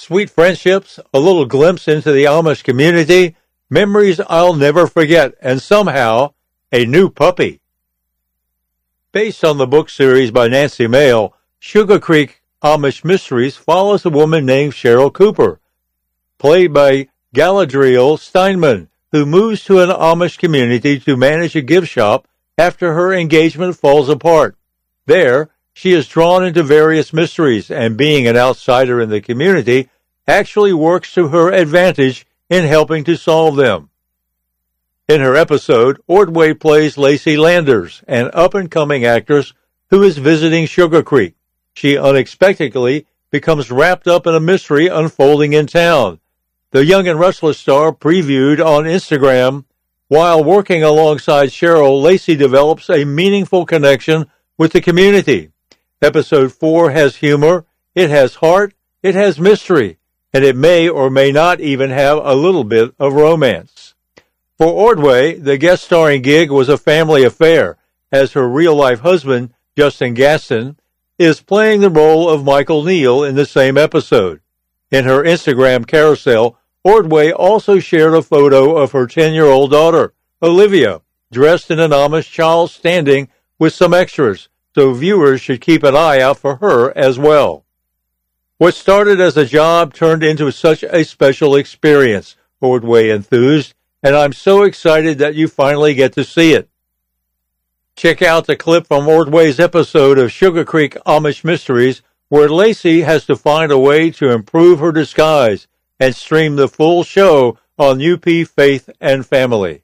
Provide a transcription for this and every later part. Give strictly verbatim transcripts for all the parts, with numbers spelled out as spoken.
sweet friendships, a little glimpse into the Amish community, memories I'll never forget, and somehow, a new puppy. Based on the book series by Nancy Mayle, Sugar Creek Amish Mysteries follows a woman named Cheryl Cooper, played by Galadriel Steinman, who moves to an Amish community to manage a gift shop after her engagement falls apart. There, she is drawn into various mysteries, and being an outsider in the community, actually works to her advantage in helping to solve them. In her episode, Ordway plays Lacey Landers, an up-and-coming actress who is visiting Sugar Creek. She unexpectedly becomes wrapped up in a mystery unfolding in town. The Young and Restless star previewed on Instagram, while working alongside Cheryl, Lacey develops a meaningful connection with the community. Episode four has humor, it has heart, it has mystery, and it may or may not even have a little bit of romance. For Ordway, the guest starring gig was a family affair, as her real-life husband, Justin Gaston, is playing the role of Michael Neal in the same episode. In her Instagram carousel, Ordway also shared a photo of her ten-year-old daughter, Olivia, dressed in an Amish child standing with some extras, so viewers should keep an eye out for her as well. What started as a job turned into such a special experience, Ordway enthused, and I'm so excited that you finally get to see it. Check out the clip from Ordway's episode of Sugar Creek Amish Mysteries, where Lacey has to find a way to improve her disguise, and stream the full show on U P Faith and Family.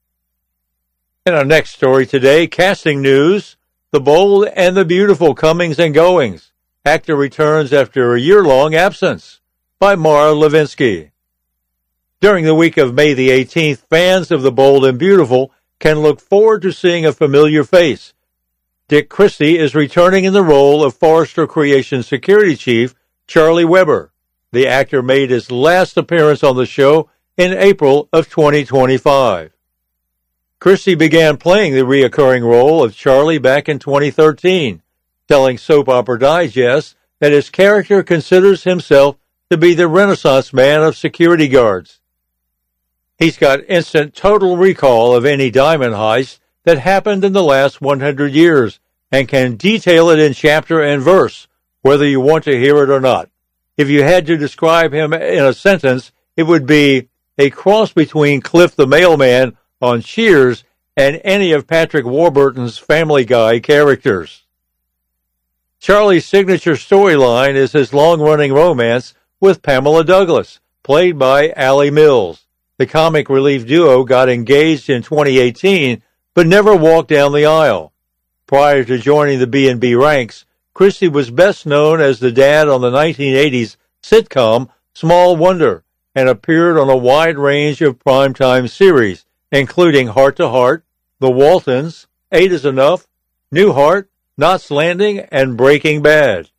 In our next story today, casting news, The Bold and the Beautiful Comings and Goings. Actor returns after a year-long absence, by Mara Levinsky. During the week of May the eighteenth, fans of The Bold and Beautiful can look forward to seeing a familiar face. Dick Christie is returning in the role of Forrester Creation Security Chief Charlie Weber. The actor made his last appearance on the show in April of twenty twenty-five. Christie began playing the recurring role of Charlie back in twenty thirteen, telling Soap Opera Digest that his character considers himself to be the Renaissance man of security guards. He's got instant total recall of any diamond heist that happened in the last one hundred years and can detail it in chapter and verse, whether you want to hear it or not. If you had to describe him in a sentence, it would be a cross between Cliff the Mailman on Cheers and any of Patrick Warburton's Family Guy characters. Charlie's signature storyline is his long-running romance with Pamela Douglas, played by Allie Mills. The comic relief duo got engaged in twenty eighteen, but never walked down the aisle. Prior to joining the B and B ranks, Christie was best known as the dad on the nineteen eighties sitcom Small Wonder, and appeared on a wide range of primetime series, including Heart to Heart, The Waltons, Eight is Enough, Newhart, Knots Landing, and Breaking Bad.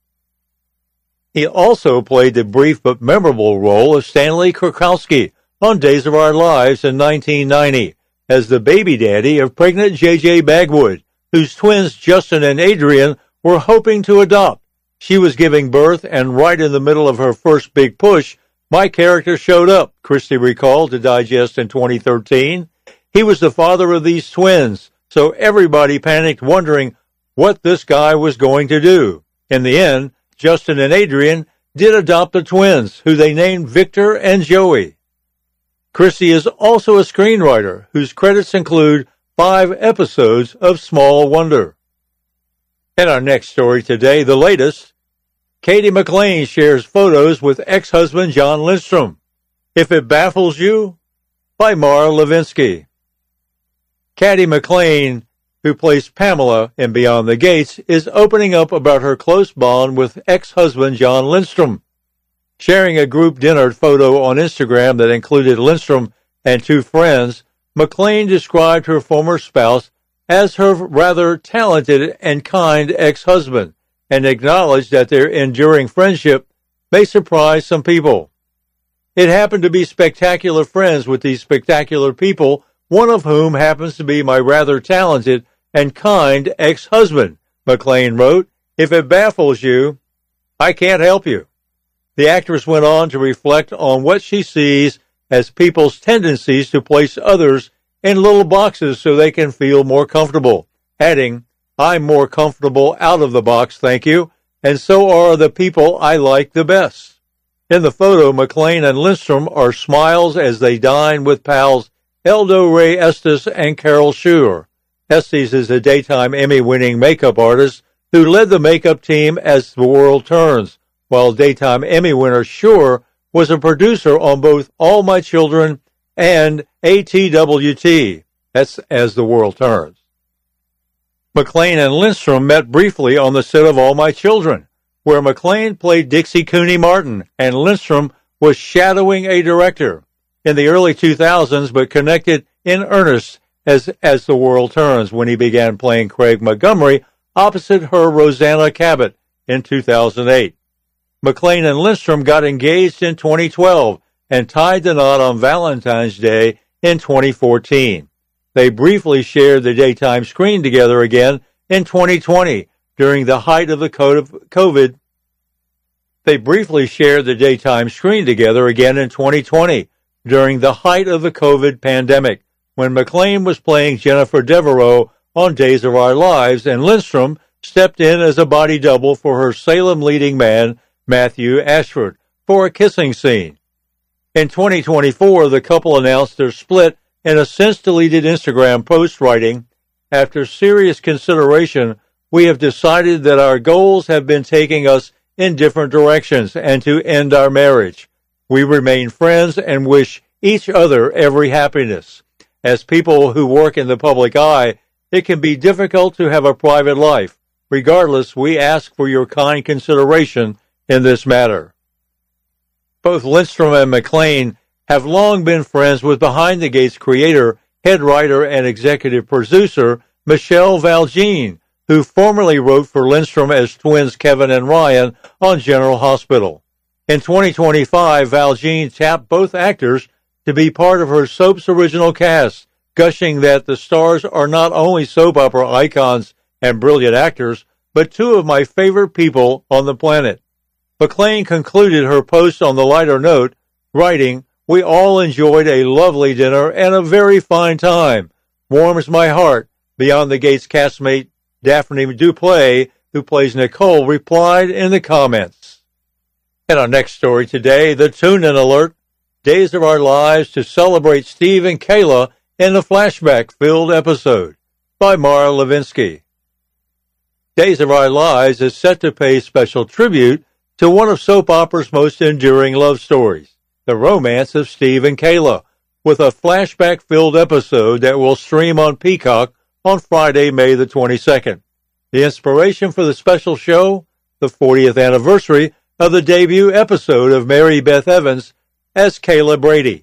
He also played the brief but memorable role of Stanley Krakowski on Days of Our Lives in nineteen ninety, as the baby daddy of pregnant J J Bagwood, whose twins Justin and Adrian were hoping to adopt. She was giving birth, and right in the middle of her first big push, my character showed up, Christie recalled to Digest in twenty thirteen. He was the father of these twins, so everybody panicked, wondering what this guy was going to do. In the end, Justin and Adrian did adopt the twins, who they named Victor and Joey. Christie is also a screenwriter, whose credits include five episodes of Small Wonder. In our next story today, the latest, Katie McLean shares photos with ex-husband John Lindstrom. If It Baffles You, by Mara Levinsky. Katie McLean, who plays Pamela in Beyond the Gates, is opening up about her close bond with ex-husband John Lindstrom. Sharing a group dinner photo on Instagram that included Lindstrom and two friends, McLean described her former spouse as her rather talented and kind ex-husband, and acknowledged that their enduring friendship may surprise some people. It happened to be spectacular friends with these spectacular people, one of whom happens to be my rather talented and kind ex-husband, McLean wrote. If it baffles you, I can't help you. The actress went on to reflect on what she sees as people's tendencies to place others in little boxes so they can feel more comfortable, adding, "I'm more comfortable out of the box, thank you, and so are the people I like the best." In the photo, McClane and Lindstrom are smiles as they dine with pals Eldo Ray Estes and Carol Schuer. Estes is a daytime Emmy-winning makeup artist who led the makeup team as The World Turns, while daytime Emmy winner Schuer was a producer on both All My Children and A T W T, that's As the World Turns. McClane and Lindstrom met briefly on the set of All My Children, where McClane played Dixie Cooney Martin and Lindstrom was shadowing a director in the early two thousands, but connected in earnest as As the World Turns when he began playing Craig Montgomery opposite her Rosanna Cabot in two thousand eight. McClane and Lindstrom got engaged in twenty twelve and tied the knot on Valentine's Day in twenty fourteen. They briefly shared the daytime screen together again in twenty twenty during the height of the COVID. They briefly shared the daytime screen together again in twenty twenty during the height of the COVID pandemic, when McClane was playing Jennifer Devereaux on Days of Our Lives, and Lindstrom stepped in as a body double for her Salem leading man, Matthew Ashford, for a kissing scene. In twenty twenty-four, the couple announced their split in a since-deleted Instagram post, writing, "After serious consideration, we have decided that our goals have been taking us in different directions and to end our marriage. We remain friends and wish each other every happiness. As people who work in the public eye, it can be difficult to have a private life. Regardless, we ask for your kind consideration in this matter." Both Lindstrom and McClane have long been friends with Behind the Gates creator, head writer, and executive producer Michelle Valjean, who formerly wrote for Lindstrom as twins Kevin and Ryan on General Hospital. In twenty twenty-five, Valjean tapped both actors to be part of her soap's original cast, gushing that the stars are not only soap opera icons and brilliant actors, but two of my favorite people on the planet. McClane concluded her post on the lighter note, writing, "We all enjoyed a lovely dinner and a very fine time. Warms my heart." Beyond the Gates castmate Daphne Duplay, who plays Nicole, replied in the comments. In our next story today, the tune-in alert, Days of Our Lives to celebrate Steve and Kayla in the flashback-filled episode by Mara Levinsky. Days of Our Lives is set to pay special tribute to one of soap opera's most enduring love stories, the romance of Steve and Kayla, with a flashback-filled episode that will stream on Peacock on Friday, May the twenty-second. The inspiration for the special show, the fortieth anniversary of the debut episode of Mary Beth Evans as Kayla Brady.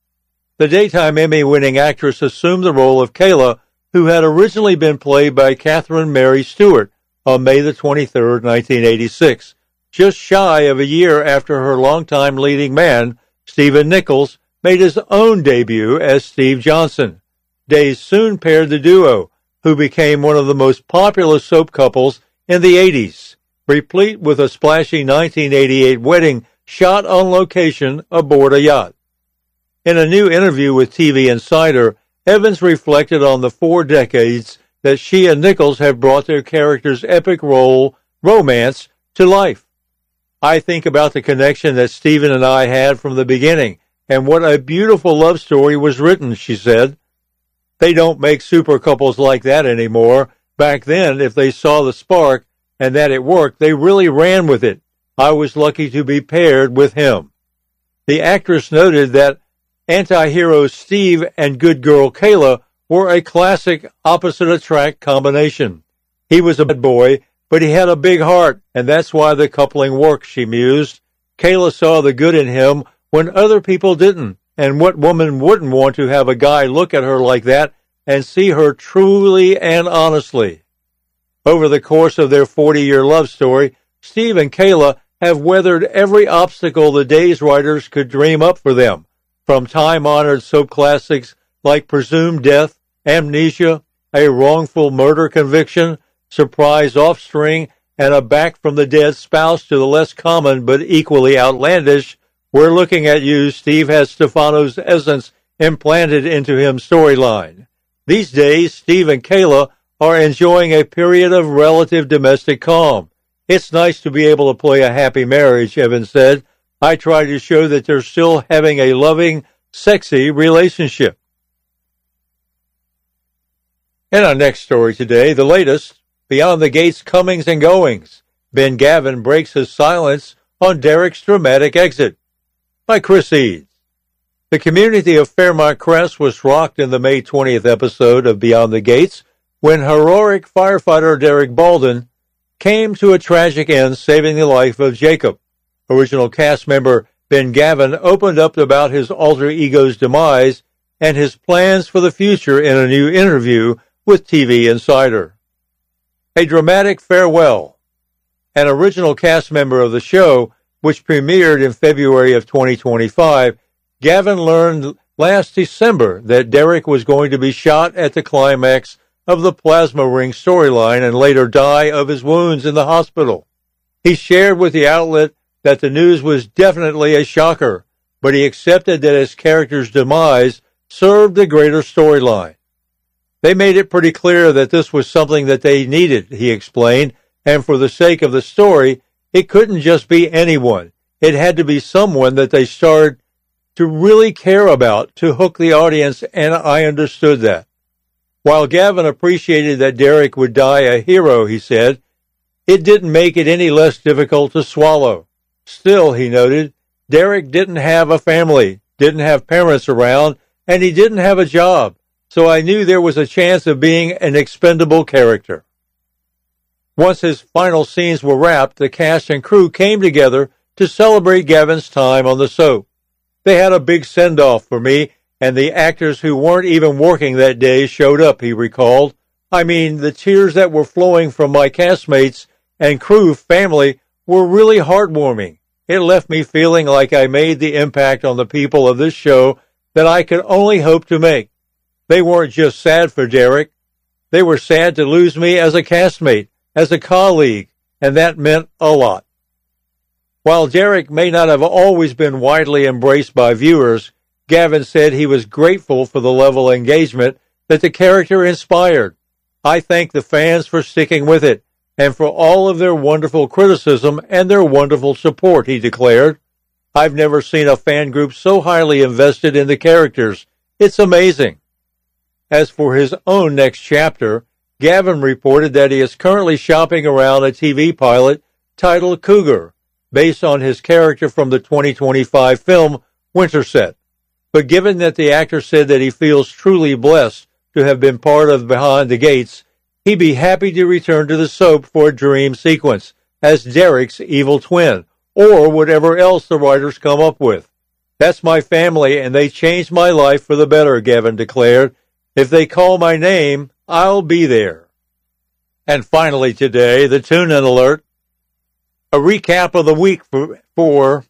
The daytime Emmy-winning actress assumed the role of Kayla, who had originally been played by Catherine Mary Stewart on May the twenty-third, nineteen eighty-six, just shy of a year after her longtime leading man, Stephen Nichols, made his own debut as Steve Johnson. Days soon paired the duo, who became one of the most popular soap couples in the eighties, replete with a splashy nineteen eighty-eight wedding shot on location aboard a yacht. In a new interview with T V Insider, Evans reflected on the four decades that she and Nichols have brought their characters' epic role, romance, to life. "I think about the connection that Stephen and I had from the beginning, and what a beautiful love story was written," she said. "They don't make super couples like that anymore. Back then, if they saw the spark and that it worked, they really ran with it. I was lucky to be paired with him." The actress noted that anti-hero Steve and good girl Kayla were a classic opposite-attract combination. He was a bad boy, but he had a big heart, and that's why the coupling worked, she mused. Kayla saw the good in him when other people didn't, and what woman wouldn't want to have a guy look at her like that and see her truly and honestly? Over the course of their forty-year love story, Steve and Kayla have weathered every obstacle the Days writers could dream up for them, from time-honored soap classics like Presumed Death, Amnesia, a wrongful murder conviction, surprise offspring, and a back-from-the-dead spouse to the less common but equally outlandish "we're looking at you, Steve has Stefano's essence implanted into him" storyline. These days, Steve and Kayla are enjoying a period of relative domestic calm. "It's nice to be able to play a happy marriage," Evans said. "I try to show that they're still having a loving, sexy relationship." In our next story today, the latest, Beyond the Gates comings and goings. Ben Gavin breaks his silence on Derek's dramatic exit. By Chris Eads. The community of Fairmont Crest was rocked in the May twentieth episode of Beyond the Gates when heroic firefighter Derek Balden came to a tragic end, saving the life of Jacob. Original cast member Ben Gavin opened up about his alter ego's demise and his plans for the future in a new interview with T V Insider. A dramatic farewell. An original cast member of the show, which premiered in February of twenty twenty-five, Gavin learned last December that Derek was going to be shot at the climax of the Plasma Ring storyline and later die of his wounds in the hospital. He shared with the outlet that the news was definitely a shocker, but he accepted that his character's demise served the greater storyline. "They made it pretty clear that this was something that they needed," he explained, "and for the sake of the story, it couldn't just be anyone. It had to be someone that they started to really care about to hook the audience, and I understood that." While Gavin appreciated that Derek would die a hero, he said, it didn't make it any less difficult to swallow. Still, he noted, Derek didn't have a family, didn't have parents around, and he didn't have a job, so I knew there was a chance of being an expendable character. Once his final scenes were wrapped, the cast and crew came together to celebrate Gavin's time on the soap. "They had a big send-off for me, and the actors who weren't even working that day showed up," he recalled. "I mean, the tears that were flowing from my castmates and crew family were really heartwarming. It left me feeling like I made the impact on the people of this show that I could only hope to make. They weren't just sad for Derek. They were sad to lose me as a castmate, as a colleague, and that meant a lot." While Derek may not have always been widely embraced by viewers, Gavin said he was grateful for the level of engagement that the character inspired. "I thank the fans for sticking with it, and for all of their wonderful criticism and their wonderful support," he declared. "I've never seen a fan group so highly invested in the characters. It's amazing." As for his own next chapter, Gavin reported that he is currently shopping around a T V pilot titled Cougar, based on his character from the twenty twenty-five film Winterset. But given that the actor said that he feels truly blessed to have been part of Behind the Gates, he'd be happy to return to the soap for a dream sequence as Derek's evil twin, or whatever else the writers come up with. "That's my family, and they changed my life for the better," Gavin declared. "If they call my name, I'll be there." And finally today, the tune-in alert. A recap of the week for, for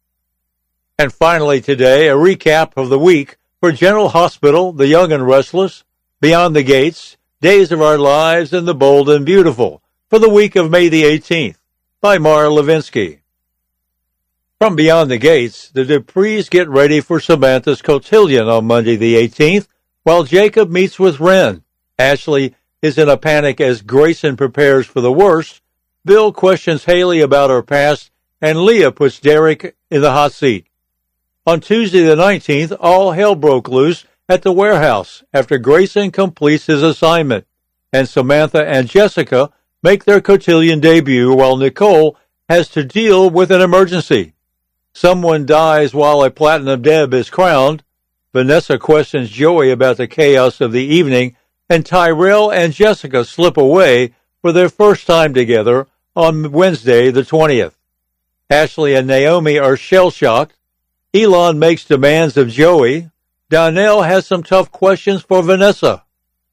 And finally today, a recap of the week for General Hospital, The Young and Restless, Beyond the Gates, Days of Our Lives, and The Bold and Beautiful for the week of May the eighteenth by Mara Levinsky. From Beyond the Gates, the Duprees get ready for Samantha's cotillion on Monday the eighteenth, while Jacob meets with Wren. Ashley is in a panic as Grayson prepares for the worst. Bill questions Haley about her past, and Leah puts Derek in the hot seat. On Tuesday the nineteenth, all hell broke loose at the warehouse after Grayson completes his assignment, and Samantha and Jessica make their cotillion debut while Nicole has to deal with an emergency. Someone dies while a Platinum Deb is crowned. Vanessa questions Joey about the chaos of the evening, and Tyrell and Jessica slip away for their first time together on Wednesday the twentieth. Ashley and Naomi are shell-shocked. Elon makes demands of Joey. Donnell has some tough questions for Vanessa.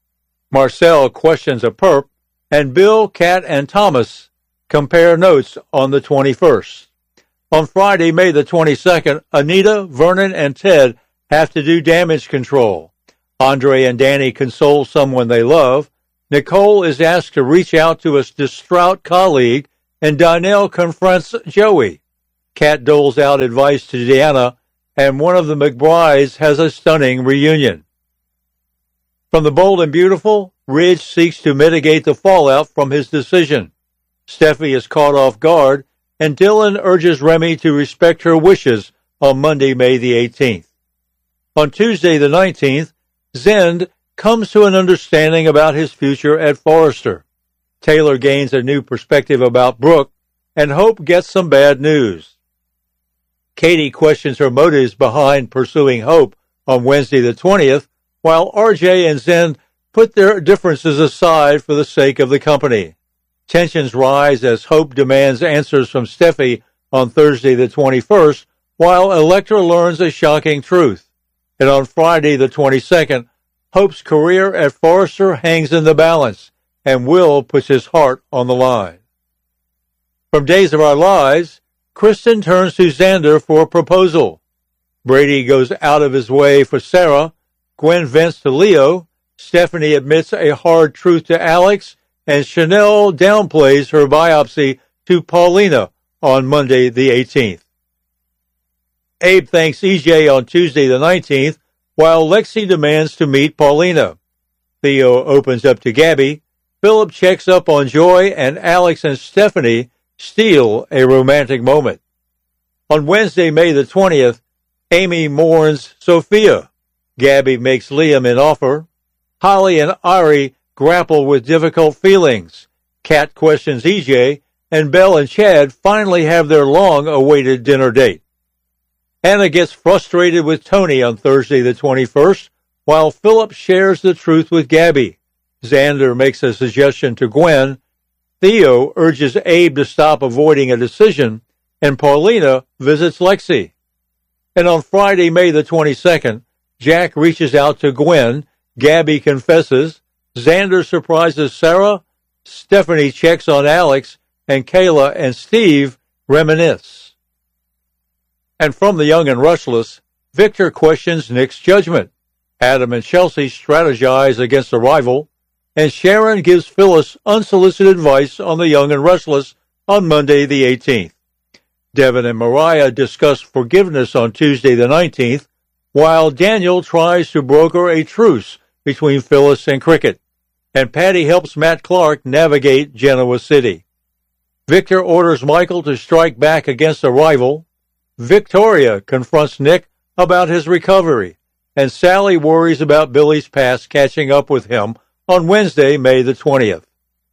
Marcel questions a perp, and Bill, Kat, and Thomas compare notes on the twenty-first. On Friday, May the twenty-second, Anita, Vernon, and Ted have to do damage control. Andre and Danny console someone they love. Nicole is asked to reach out to a distraught colleague, and Donnell confronts Joey. Kat doles out advice to Deanna, and one of the McBrides has a stunning reunion. From The Bold and Beautiful, Ridge seeks to mitigate the fallout from his decision. Steffi is caught off guard, and Dylan urges Remy to respect her wishes on Monday, May the eighteenth. On Tuesday the nineteenth, Zend comes to an understanding about his future at Forrester. Taylor gains a new perspective about Brooke, and Hope gets some bad news. Katie questions her motives behind pursuing Hope on Wednesday the twentieth, while R J and Zend put their differences aside for the sake of the company. Tensions rise as Hope demands answers from Steffi on Thursday the twenty-first, while Electra learns a shocking truth. And on Friday the twenty-second, Hope's career at Forrester hangs in the balance, and Will puts his heart on the line. From Days of Our Lives, Kristen turns to Xander for a proposal. Brady goes out of his way for Sarah, Gwen vents to Leo, Stephanie admits a hard truth to Alex, and Chanel downplays her biopsy to Paulina on Monday the eighteenth. Abe thanks E J on Tuesday the nineteenth, while Lexi demands to meet Paulina. Theo opens up to Gabby, Philip checks up on Joy, and Alex and Stephanie steal a romantic moment. On Wednesday, May the twentieth, Amy mourns Sophia. Gabby makes Liam an offer. Holly and Ari grapple with difficult feelings. Kat questions E J, and Belle and Chad finally have their long-awaited dinner date. Anna gets frustrated with Tony on Thursday the twenty-first, while Philip shares the truth with Gabby. Xander makes a suggestion to Gwen. Theo urges Abe to stop avoiding a decision, and Paulina visits Lexi. And on Friday, May the twenty-second, Jack reaches out to Gwen, Gabby confesses, Xander surprises Sarah, Stephanie checks on Alex, and Kayla and Steve reminisce. And from The Young and Restless, Victor questions Nick's judgment. Adam and Chelsea strategize against a rival, and Sharon gives Phyllis unsolicited advice on The Young and Restless on Monday the eighteenth. Devin and Mariah discuss forgiveness on Tuesday the nineteenth, while Daniel tries to broker a truce between Phyllis and Cricket, and Patty helps Matt Clark navigate Genoa City. Victor orders Michael to strike back against a rival. Victoria confronts Nick about his recovery, and Sally worries about Billy's past catching up with him on Wednesday, May the twentieth.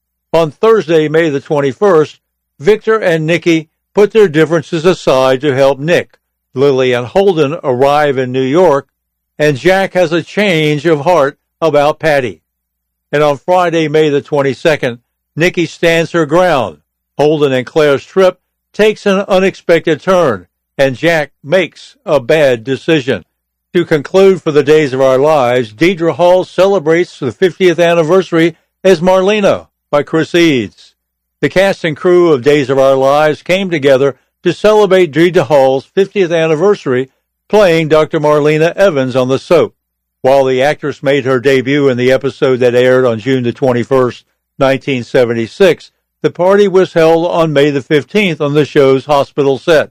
On Thursday, May the twenty-first, Victor and Nikki put their differences aside to help Nick. Lily and Holden arrive in New York, and Jack has a change of heart about Patty. And on Friday, May the twenty-second, Nikki stands her ground. Holden and Claire's trip takes an unexpected turn, and Jack makes a bad decision. To conclude for the Days of Our Lives, Deidre Hall celebrates the fiftieth anniversary as Marlena by Chris Eads. The cast and crew of Days of Our Lives came together to celebrate Deidre Hall's fiftieth anniversary, playing Doctor Marlena Evans on the soap. While the actress made her debut in the episode that aired on June the twenty-first, nineteen seventy-six, the party was held on May the fifteenth on the show's hospital set.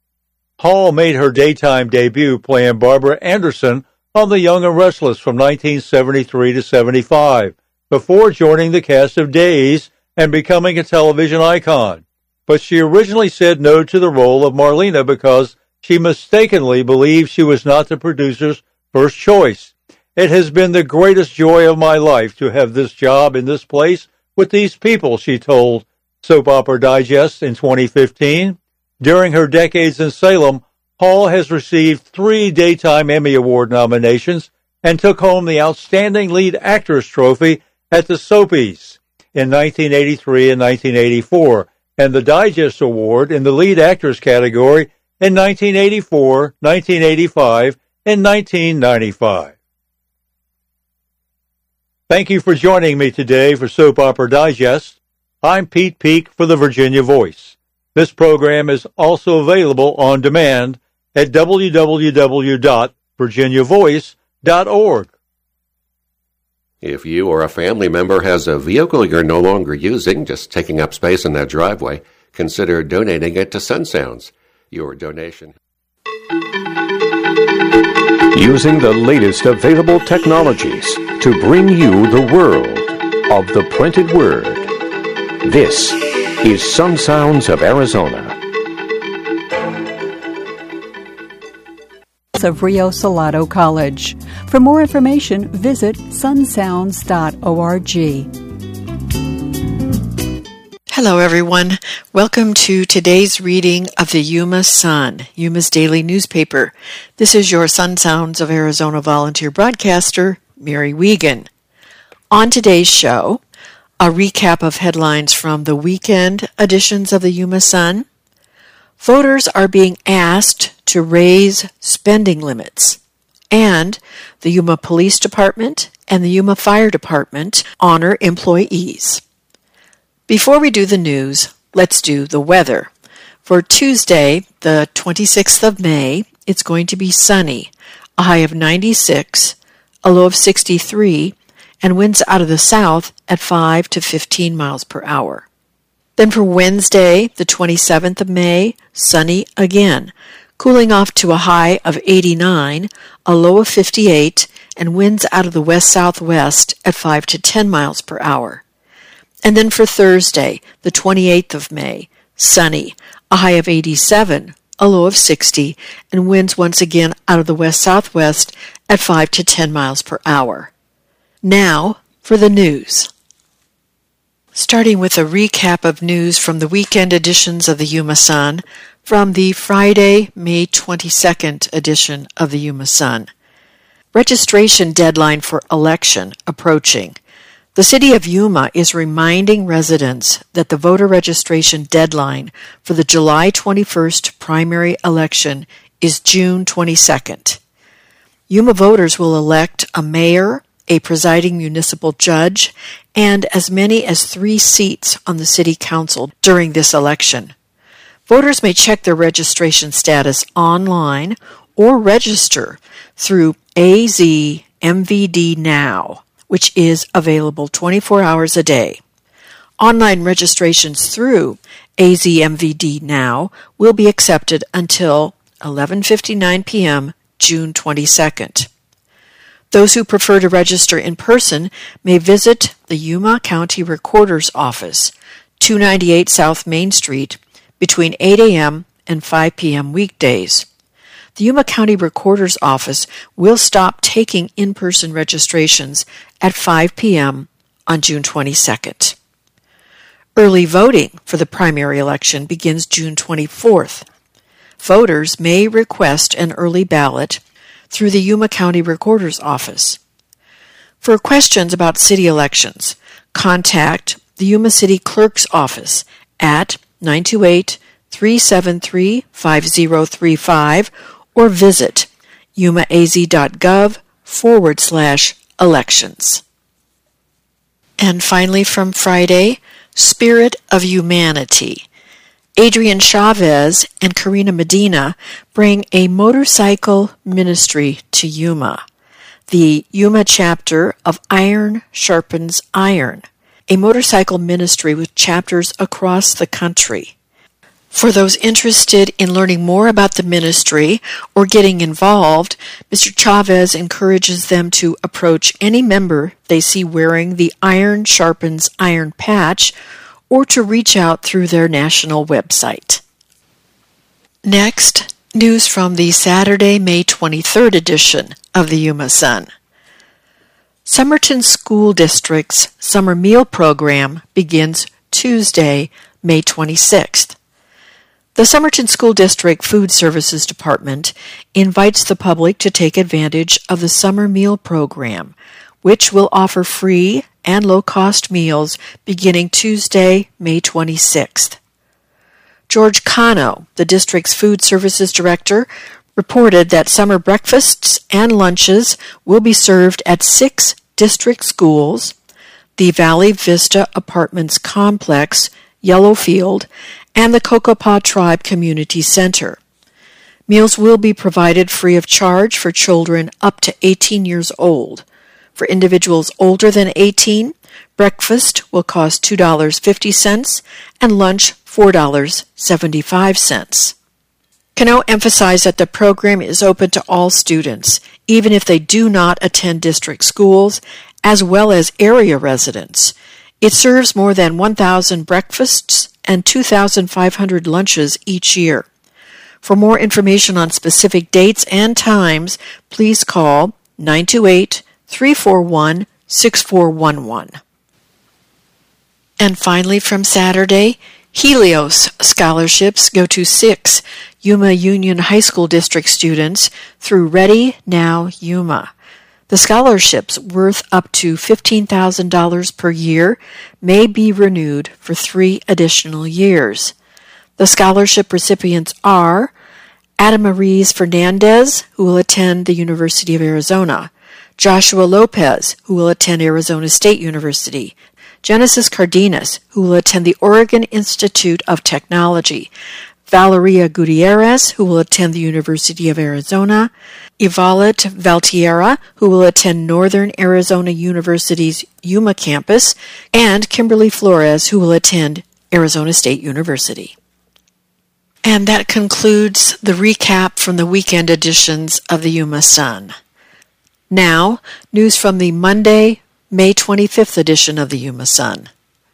Hall made her daytime debut playing Barbara Anderson on The Young and Restless from nineteen seventy-three to seventy-five, before joining the cast of Days and becoming a television icon. But she originally said no to the role of Marlena because she mistakenly believed she was not the producer's first choice. It has been the greatest joy of my life to have this job in this place with these people, she told Soap Opera Digest in twenty fifteen. During her decades in Salem, Hall has received three Daytime Emmy Award nominations and took home the Outstanding Lead Actress trophy at the Soapies in nineteen eighty-three and nineteen eighty-four, and the Digest Award in the Lead Actress category in nineteen eighty-four, nineteen eighty-five, and nineteen ninety-five. Thank you for joining me today for Soap Opera Digest. I'm Pete Peak for the Virginia Voice. This program is also available on demand at w w w dot virginia voice dot org. If you or a family member has a vehicle you're no longer using, just taking up space in that driveway, consider donating it to Sun Sounds. Your donation. Using the latest available technologies to bring you the world of the printed word. This is Sun Sounds of Arizona. Of Rio Salado College. For more information, visit sun sounds dot org. Hello, everyone. Welcome to today's reading of the Yuma Sun, Yuma's daily newspaper. This is your Sun Sounds of Arizona volunteer broadcaster, Mary Wiegand. On today's show, a recap of headlines from the weekend editions of the Yuma Sun. Voters are being asked to raise spending limits, and the Yuma Police Department and the Yuma Fire Department honor employees. Before we do the news, let's do the weather. For Tuesday, the twenty-sixth of May, it's going to be sunny, a high of ninety-six, a low of sixty-three, and winds out of the south at five to fifteen miles per hour. Then for Wednesday, the twenty-seventh of May, sunny again, cooling off to a high of eighty-nine, a low of fifty-eight, and winds out of the west-southwest at five to ten miles per hour. And then for Thursday, the twenty-eighth of May, sunny, a high of eighty-seven, a low of sixty, and winds once again out of the west-southwest at five to ten miles per hour. Now for the news. Starting with a recap of news from the weekend editions of the Yuma Sun, from the Friday, May twenty-second edition of the Yuma Sun. Registration deadline for election approaching. The city of Yuma is reminding residents that the voter registration deadline for the July twenty-first primary election is June twenty-second. Yuma voters will elect a mayor, a presiding municipal judge, and as many as three seats on the city council during this election. Voters may check their registration status online or register through A Z M V D Now, which is available twenty-four hours a day. Online registrations through A Z M V D Now will be accepted until eleven fifty-nine p.m. June twenty-second. Those who prefer to register in person may visit the Yuma County Recorder's Office, two ninety-eight South Main Street, between eight a.m. and five p.m. weekdays. The Yuma County Recorder's Office will stop taking in-person registrations at five p.m. on June twenty-second. Early voting for the primary election begins June twenty-fourth. Voters may request an early ballot through the Yuma County Recorder's Office. For questions about city elections, contact the Yuma City Clerk's Office at nine two eight, three seven three, five zero three five or visit yumaaz.gov forward slash elections. And finally from Friday, Spirit of Humanity. Adrian Chavez and Karina Medina bring a motorcycle ministry to Yuma. The Yuma chapter of Iron Sharpens Iron, a motorcycle ministry with chapters across the country. For those interested in learning more about the ministry or getting involved, Mister Chavez encourages them to approach any member they see wearing the Iron Sharpens Iron patch or to reach out through their national website. Next, news from the Saturday, May twenty-third edition of the Yuma Sun. Somerton School District's summer meal program begins Tuesday, May twenty-sixth. The Somerton School District Food Services Department invites the public to take advantage of the summer meal program, which will offer free and low-cost meals beginning Tuesday, May twenty-sixth. George Cano, the district's food services director, reported that summer breakfasts and lunches will be served at six district schools, the Valley Vista Apartments Complex, Yellowfield, and the Cocopah Tribe Community Center. Meals will be provided free of charge for children up to eighteen years old. For individuals older than eighteen, breakfast will cost two dollars and fifty cents and lunch four dollars and seventy-five cents. Cano emphasized that the program is open to all students, even if they do not attend district schools, as well as area residents. It serves more than one thousand breakfasts and two thousand five hundred lunches each year. For more information on specific dates and times, please call nine two eight, three four one, six four one one. And finally, from Saturday, Helios scholarships go to six Yuma Union High School District students through Ready Now Yuma. The scholarships, worth up to fifteen thousand dollars per year, may be renewed for three additional years. The scholarship recipients are Adamaris Fernandez, who will attend the University of Arizona, Joshua Lopez, who will attend Arizona State University, Genesis Cardenas, who will attend the Oregon Institute of Technology, Valeria Gutierrez, who will attend the University of Arizona, Yvalet Valtierra, who will attend Northern Arizona University's Yuma campus, and Kimberly Flores, who will attend Arizona State University. And that concludes the recap from the weekend editions of the Yuma Sun. Now, news from the Monday, May twenty-fifth edition of the Yuma Sun.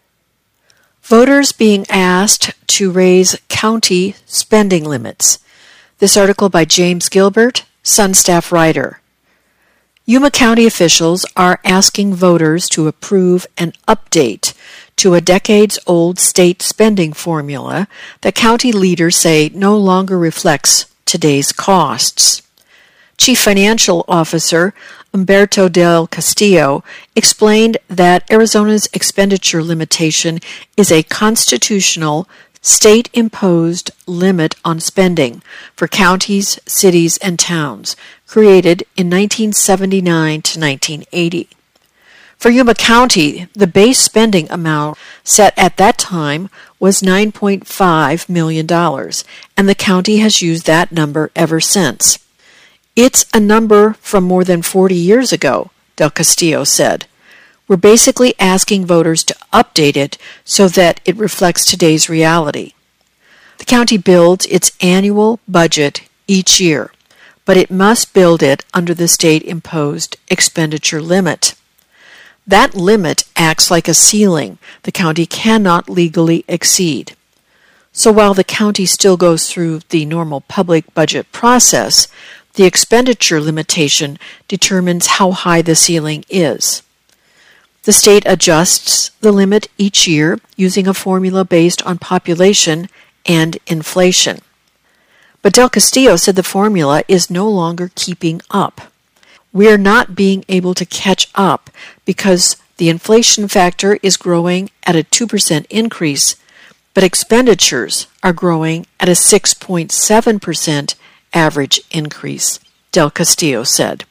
Voters being asked to raise county spending limits. This article by James Gilbert, Sun staff writer. Yuma County officials are asking voters to approve an update to a decades-old state spending formula that county leaders say no longer reflects today's costs. Chief Financial Officer Humberto del Castillo explained that Arizona's expenditure limitation is a constitutional, state-imposed limit on spending for counties, cities, and towns, created in nineteen seventy-nine to nineteen eighty. For Yuma County, the base spending amount set at that time was nine point five million dollars, and the county has used that number ever since. It's a number from more than forty years ago, Del Castillo said. We're basically asking voters to update it so that it reflects today's reality. The county builds its annual budget each year, but it must build it under the state-imposed expenditure limit. That limit acts like a ceiling the county cannot legally exceed. So while the county still goes through the normal public budget process, the expenditure limitation determines how high the ceiling is. The state adjusts the limit each year using a formula based on population and inflation. But Del Castillo said the formula is no longer keeping up. We're not being able to catch up because the inflation factor is growing at a two percent increase, but expenditures are growing at a six point seven percent average increase, Del Castillo said.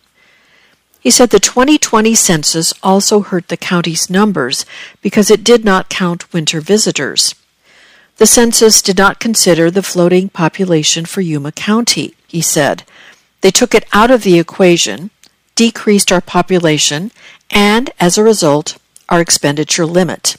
He said the twenty twenty census also hurt the county's numbers because it did not count winter visitors. The census did not consider the floating population for Yuma County, he said. They took it out of the equation, decreased our population, and, as a result, our expenditure limit.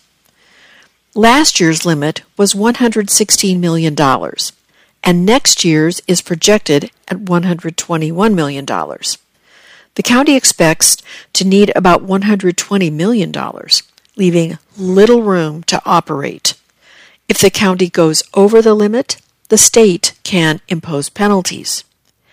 Last year's limit was one hundred sixteen million dollars. And next year's is projected at one hundred twenty-one million dollars. The county expects to need about one hundred twenty million dollars, leaving little room to operate. If the county goes over the limit, the state can impose penalties.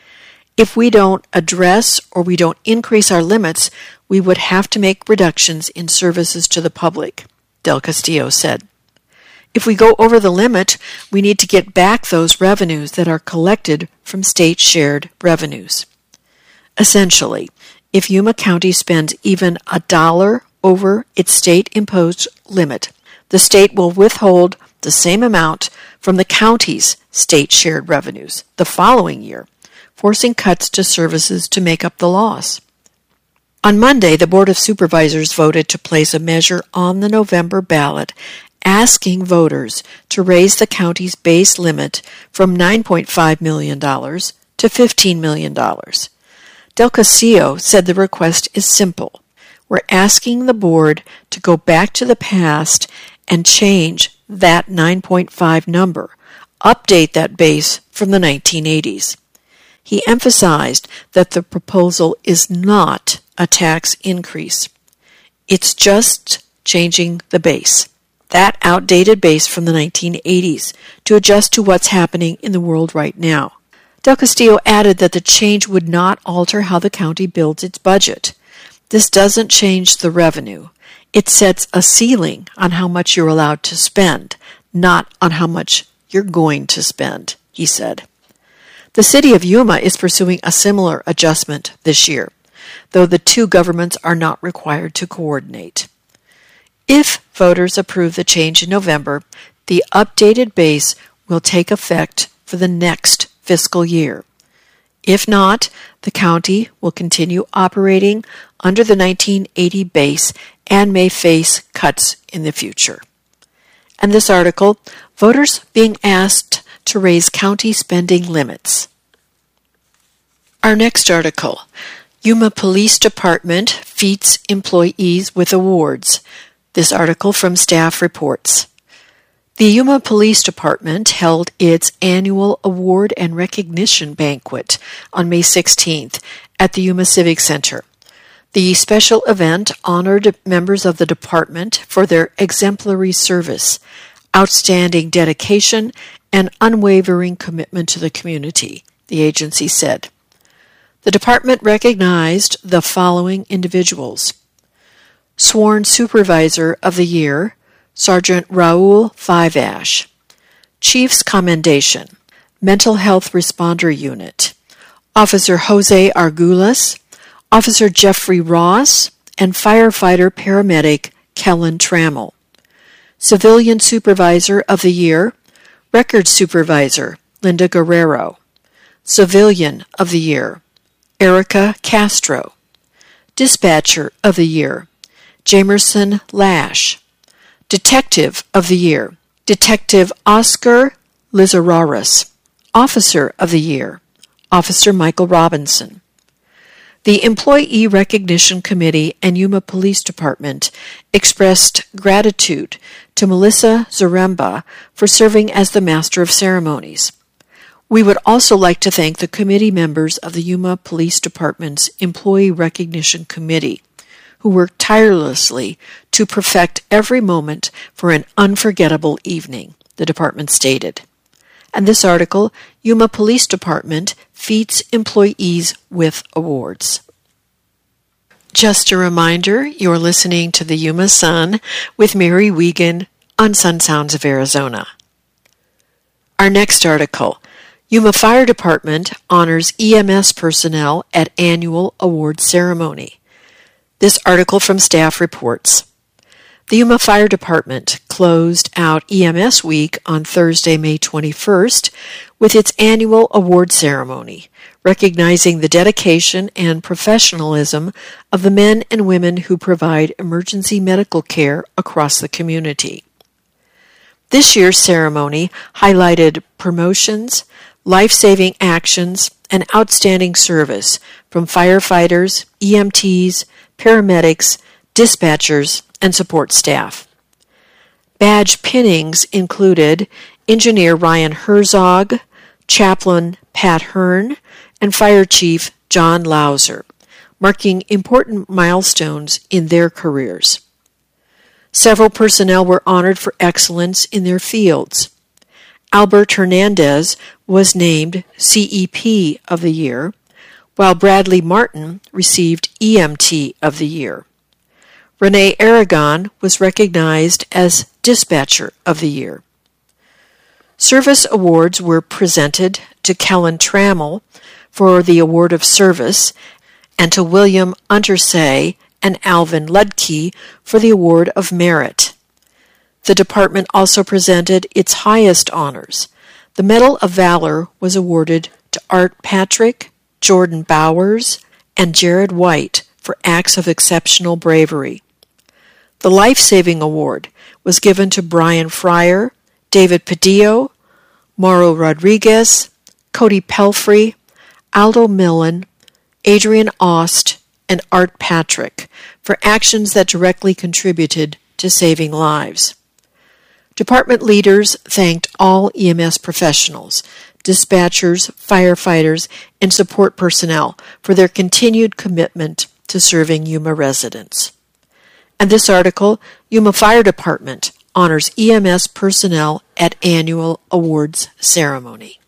If we don't address or we don't increase our limits, we would have to make reductions in services to the public, Del Castillo said. If we go over the limit, we need to get back those revenues that are collected from state-shared revenues. Essentially, if Yuma County spends even a dollar over its state-imposed limit, the state will withhold the same amount from the county's state-shared revenues the following year, forcing cuts to services to make up the loss. On Monday, the Board of Supervisors voted to place a measure on the November ballot asking voters to raise the county's base limit from nine point five million dollars to fifteen million dollars. Del Castillo said the request is simple. We're asking the board to go back to the past and change that nine point five number, update that base from the nineteen eighties. He emphasized that the proposal is not a tax increase. It's just changing the base, that outdated base from the nineteen eighties, to adjust to what's happening in the world right now. Del Castillo added that the change would not alter how the county builds its budget. This doesn't change the revenue. It sets a ceiling on how much you're allowed to spend, not on how much you're going to spend, he said. The city of Yuma is pursuing a similar adjustment this year, though the two governments are not required to coordinate. If voters approve the change in November, the updated base will take effect for the next fiscal year. If not, the county will continue operating under the nineteen eighty base and may face cuts in the future. And this article, voters being asked to raise county spending limits. Our next article, Yuma Police Department feats employees with awards. This article from Staff Reports. The Yuma Police Department held its annual award and recognition banquet on May sixteenth at the Yuma Civic Center. The special event honored members of the department for their exemplary service, outstanding dedication, and unwavering commitment to the community, the agency said. The department recognized the following individuals: Sworn Supervisor of the Year, Sergeant Raul Fiveash. Chief's Commendation, Mental Health Responder Unit, Officer Jose Argulas, Officer Jeffrey Ross, and Firefighter Paramedic Kellen Trammell. Civilian Supervisor of the Year, Record Supervisor Linda Guerrero. Civilian of the Year, Erica Castro. Dispatcher of the Year, Jamerson Lash. Detective of the Year, Detective Oscar Lizararis. Officer of the Year, Officer Michael Robinson. The Employee Recognition Committee and Yuma Police Department expressed gratitude to Melissa Zaremba for serving as the Master of Ceremonies. We would also like to thank the committee members of the Yuma Police Department's Employee Recognition Committee, who worked tirelessly to perfect every moment for an unforgettable evening, the department stated. And this article, Yuma Police Department feats employees with awards. Just a reminder, you're listening to the Yuma Sun with Mary Wiegand on Sun Sounds of Arizona. Our next article, Yuma Fire Department honors E M S personnel at annual award ceremony. This article from Staff Reports. The Yuma Fire Department closed out E M S Week on Thursday, May twenty-first, with its annual award ceremony, recognizing the dedication and professionalism of the men and women who provide emergency medical care across the community. This year's ceremony highlighted promotions, life-saving actions, and outstanding service from firefighters, E M Ts, paramedics, dispatchers, and support staff. Badge pinnings included Engineer Ryan Herzog, Chaplain Pat Hearn, and Fire Chief John Lauser, marking important milestones in their careers. Several personnel were honored for excellence in their fields. Albert Hernandez was named C E P of the Year, while Bradley Martin received E M T of the Year. Renee Aragon was recognized as Dispatcher of the Year. Service awards were presented to Kellen Trammell for the Award of Service and to William Untersee and Alvin Ludke for the Award of Merit. The department also presented its highest honors. The Medal of Valor was awarded to Art Patrick, Jordan Bowers, and Jared White for acts of exceptional bravery. The Life-Saving Award was given to Brian Fryer, David Padillo, Mauro Rodriguez, Cody Pelfrey, Aldo Millen, Adrian Ost, and Art Patrick for actions that directly contributed to saving lives. Department leaders thanked all E M S professionals, dispatchers, firefighters, and support personnel for their continued commitment to serving Yuma residents. And this article, Yuma Fire Department honors E M S personnel at annual awards ceremony.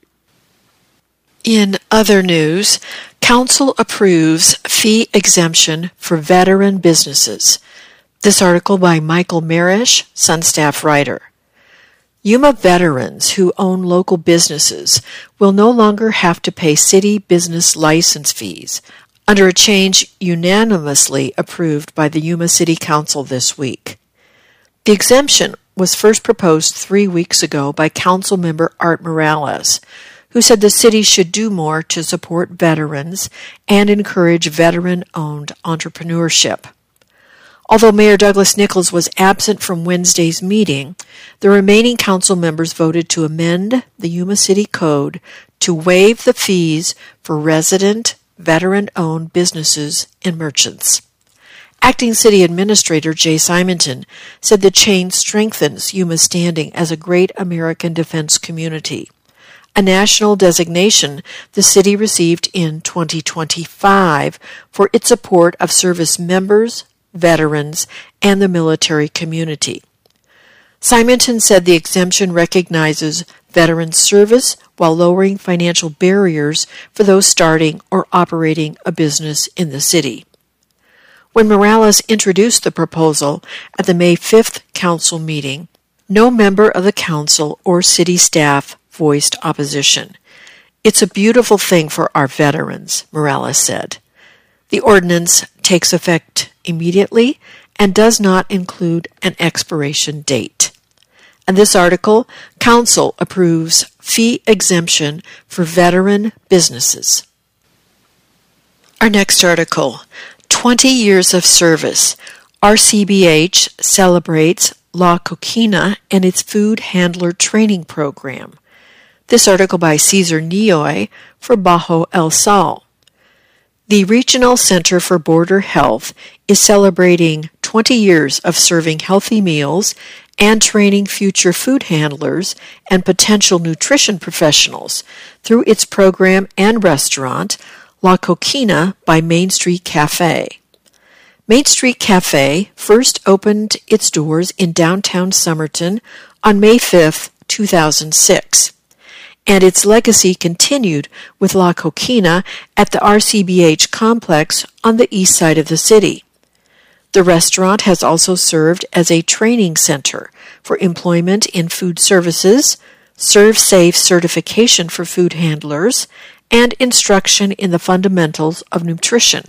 In other news, Council approves fee exemption for veteran businesses. This article by Michael Marish, Sun Staff writer. Yuma veterans who own local businesses will no longer have to pay city business license fees under a change unanimously approved by the Yuma City Council this week. The exemption was first proposed three weeks ago by Council member Art Morales, who said the city should do more to support veterans and encourage veteran-owned entrepreneurship. Although Mayor Douglas Nichols was absent from Wednesday's meeting, the remaining council members voted to amend the Yuma City Code to waive the fees for resident, veteran-owned businesses and merchants. Acting City Administrator Jay Simonton said the change strengthens Yuma's standing as a great American defense community, a national designation the city received in twenty twenty-five for its support of service members, veterans, and the military community. Simonton said the exemption recognizes veteran service while lowering financial barriers for those starting or operating a business in the city. When Morales introduced the proposal at the May fifth council meeting, no member of the council or city staff voiced opposition. "It's a beautiful thing for our veterans," Morales said. The ordinance takes effect immediately and does not include an expiration date. And this article, Council approves fee exemption for veteran businesses. Our next article, twenty years of service. R C B H celebrates La Coquina and its food handler training program. This article by Cesar Nioy for Bajo El Sal. The Regional Center for Border Health is celebrating twenty years of serving healthy meals and training future food handlers and potential nutrition professionals through its program and restaurant, La Coquina by Main Street Cafe. Main Street Cafe first opened its doors in downtown Somerton on May fifth, two thousand six. And its legacy continued with La Coquina at the R C B H complex on the east side of the city. The restaurant has also served as a training center for employment in food services, ServSafe certification for food handlers, and instruction in the fundamentals of nutrition.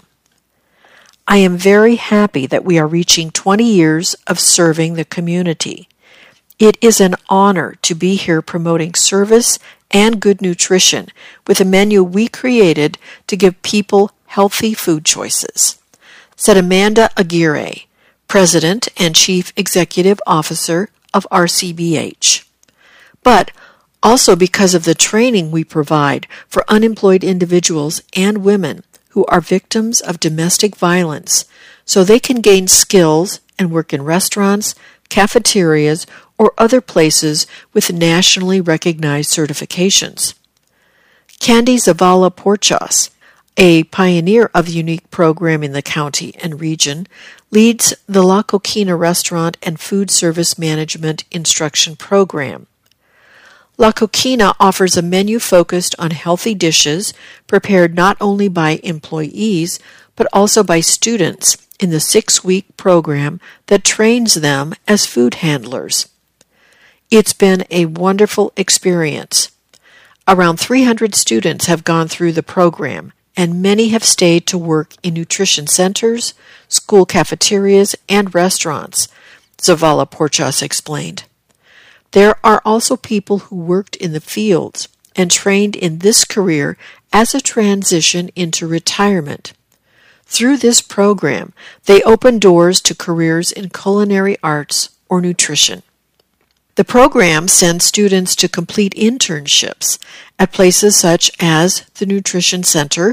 I am very happy that we are reaching twenty years of serving the community. It is an honor to be here promoting service and good nutrition with a menu we created to give people healthy food choices, said Amanda Aguirre, President and Chief Executive Officer of R C B H. But also because of the training we provide for unemployed individuals and women who are victims of domestic violence, so they can gain skills and work in restaurants, cafeterias, or other places with nationally recognized certifications. Candy Zavala Porchas, a pioneer of the unique program in the county and region, leads the La Coquina Restaurant and Food Service Management Instruction Program. La Coquina offers a menu focused on healthy dishes prepared not only by employees, but also by students in the six-week program that trains them as food handlers. It's been a wonderful experience. Around three hundred students have gone through the program, and many have stayed to work in nutrition centers, school cafeterias, and restaurants, Zavala Porchas explained. There are also people who worked in the fields and trained in this career as a transition into retirement. Through this program, they open doors to careers in culinary arts or nutrition. The program sends students to complete internships at places such as the Nutrition Center,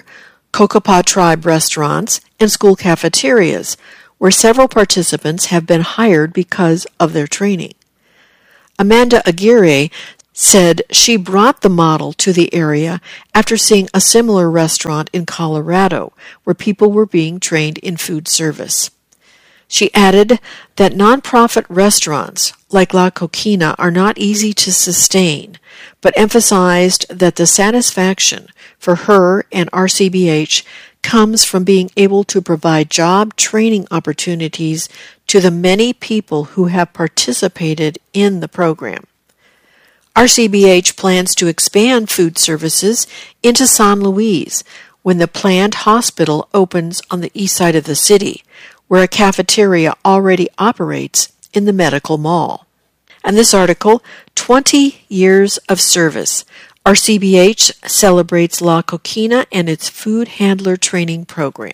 Cocopah Tribe restaurants, and school cafeterias, where several participants have been hired because of their training. Amanda Aguirre said she brought the model to the area after seeing a similar restaurant in Colorado where people were being trained in food service. She added that nonprofit restaurants like La Coquina are not easy to sustain, but emphasized that the satisfaction for her and R C B H comes from being able to provide job training opportunities to the many people who have participated in the program. R C B H plans to expand food services into San Luis when the planned hospital opens on the east side of the city, where a cafeteria already operates in the medical mall. And this article, twenty years of service. R C B H celebrates La Coquina and its food handler training program.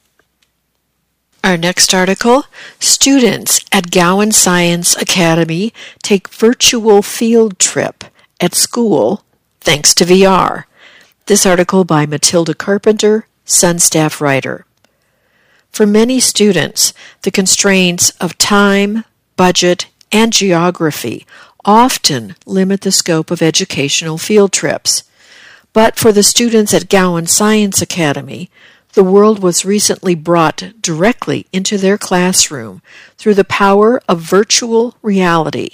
Our next article, students at Gowan Science Academy take virtual field trip at school thanks to V R. This article by Matilda Carpenter, Sun staff writer. For many students, the constraints of time, budget, and geography often limit the scope of educational field trips. But for the students at Gowan Science Academy, the world was recently brought directly into their classroom through the power of virtual reality.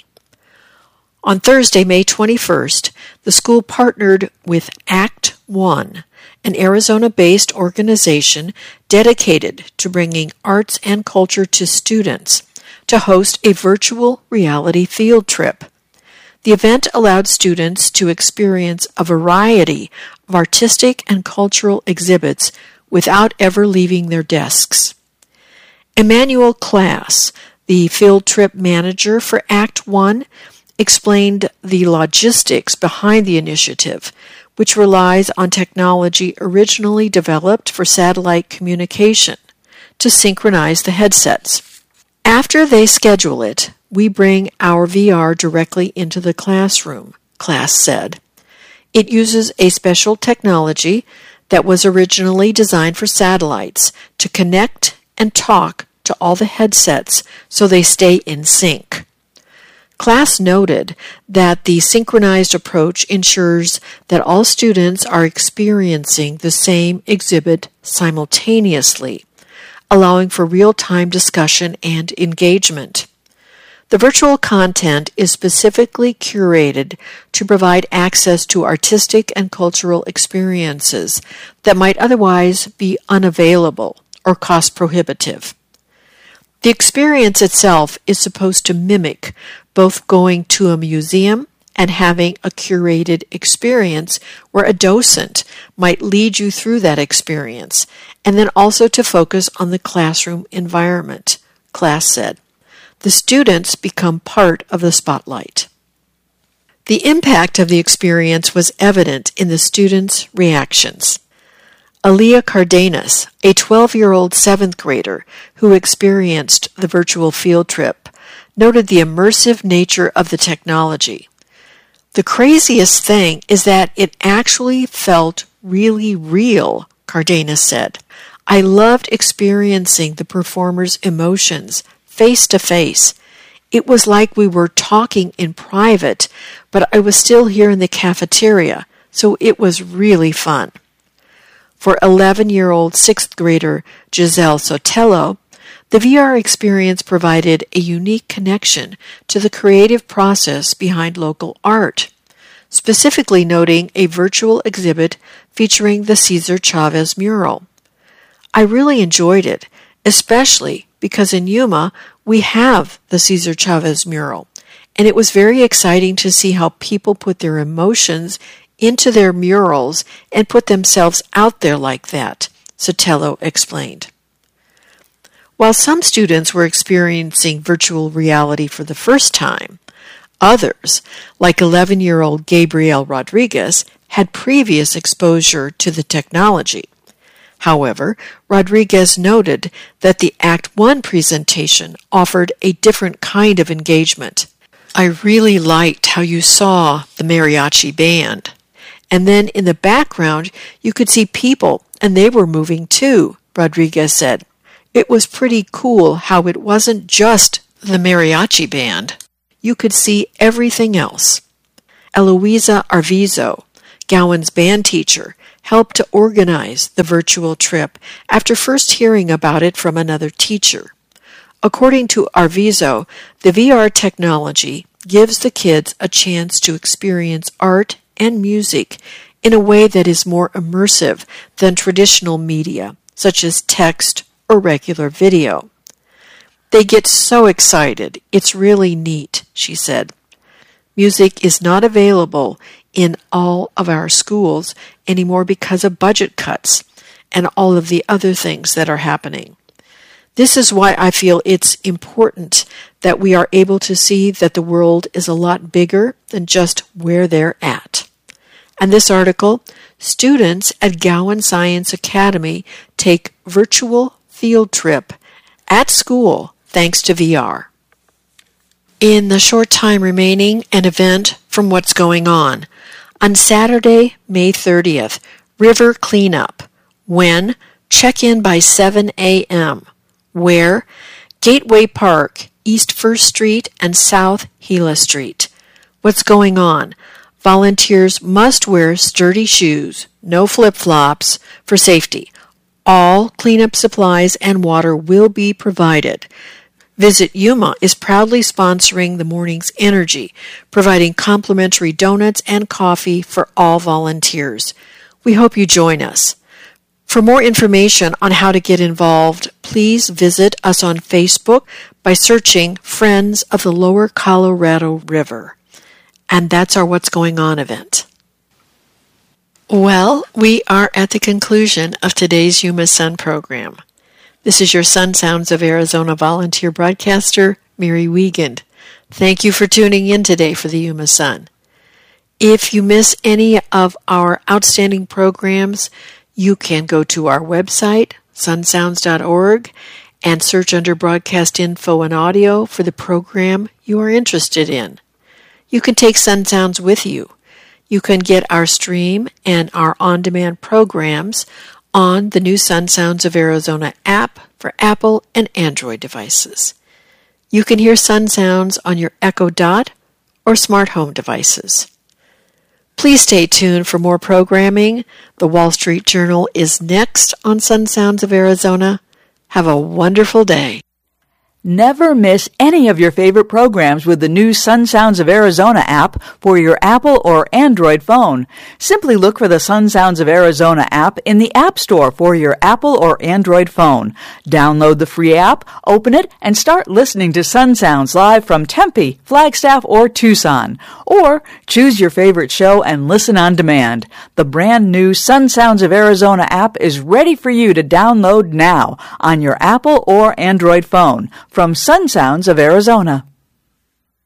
On Thursday, May twenty-first, the school partnered with Act One, an Arizona-based organization dedicated to bringing arts and culture to students, to host a virtual reality field trip. The event allowed students to experience a variety of artistic and cultural exhibits without ever leaving their desks. Emmanuel Class, the field trip manager for Act One, explained the logistics behind the initiative, which relies on technology originally developed for satellite communication to synchronize the headsets. After they schedule it, we bring our V R directly into the classroom, Class said. It uses a special technology that was originally designed for satellites to connect and talk to all the headsets so they stay in sync. Class noted that the synchronized approach ensures that all students are experiencing the same exhibit simultaneously, allowing for real-time discussion and engagement. The virtual content is specifically curated to provide access to artistic and cultural experiences that might otherwise be unavailable or cost prohibitive. The experience itself is supposed to mimic both going to a museum and having a curated experience where a docent might lead you through that experience, and then also to focus on the classroom environment, Class said. The students become part of the spotlight. The impact of the experience was evident in the students' reactions. Aaliyah Cardenas, a twelve-year-old seventh grader who experienced the virtual field trip, noted the immersive nature of the technology. The craziest thing is that it actually felt really real, Cardenas said. I loved experiencing the performers' emotions face to face. It was like we were talking in private, but I was still here in the cafeteria, so it was really fun. For eleven-year-old sixth grader Giselle Sotelo, the V R experience provided a unique connection to the creative process behind local art, specifically noting a virtual exhibit featuring the Cesar Chavez mural. I really enjoyed it, especially because in Yuma we have the Cesar Chavez mural, and it was very exciting to see how people put their emotions into their murals and put themselves out there like that, Sotelo explained. While some students were experiencing virtual reality for the first time, others, like eleven-year-old Gabriel Rodriguez, had previous exposure to the technology. However, Rodriguez noted that the Act One presentation offered a different kind of engagement. I really liked how you saw the mariachi band, And then in the background, you could see people, and they were moving too, Rodriguez said. It was pretty cool how it wasn't just the mariachi band. You could see everything else. Eloisa Arvizo, Gowan's band teacher, helped to organize the virtual trip after first hearing about it from another teacher. According to Arvizo, the V R technology gives the kids a chance to experience art and music in a way that is more immersive than traditional media, such as text or regular video. They get so excited. It's really neat, she said. Music is not available in all of our schools anymore because of budget cuts and all of the other things that are happening. This is why I feel it's important that we are able to see that the world is a lot bigger than just where they're at. And this article, students at Gowan Science Academy take virtual field trip at school thanks to V R. In the short time remaining, an event from What's Going On. On Saturday, May thirtieth, River Cleanup. When? Check in by seven a.m. Where? Gateway Park, East First Street and South Gila Street. What's going on? Volunteers must wear sturdy shoes, no flip-flops, for safety. All cleanup supplies and water will be provided. Visit Yuma is proudly sponsoring the morning's energy, providing complimentary donuts and coffee for all volunteers. We hope you join us. For more information on how to get involved, please visit us on Facebook by searching Friends of the Lower Colorado River. And that's our What's Going On event. Well, we are at the conclusion of today's Yuma Sun program. This is your Sun Sounds of Arizona volunteer broadcaster, Mary Wiegand. Thank you for tuning in today for the Yuma Sun. If you miss any of our outstanding programs, you can go to our website, sun sounds dot org, and search under Broadcast Info and Audio for the program you are interested in. You can take Sun Sounds with you. You can get our stream and our on-demand programs on the new Sun Sounds of Arizona app for Apple and Android devices. You can hear Sun Sounds on your Echo Dot or smart home devices. Please stay tuned for more programming. The Wall Street Journal is next on Sun Sounds of Arizona. Have a wonderful day. Never miss any of your favorite programs with the new Sun Sounds of Arizona app for your Apple or Android phone. Simply look for the Sun Sounds of Arizona app in the App Store for your Apple or Android phone. Download the free app, open it, and start listening to Sun Sounds live from Tempe, Flagstaff, or Tucson. Or choose your favorite show and listen on demand. The brand new Sun Sounds of Arizona app is ready for you to download now on your Apple or Android phone. From Sun Sounds of Arizona.